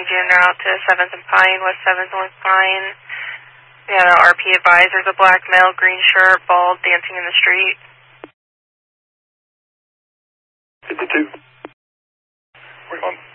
you en route to 7th and Pine, West 7th and Pine. We had an RP advised. There's a black male, green shirt, bald, dancing in the street. 52. We're on.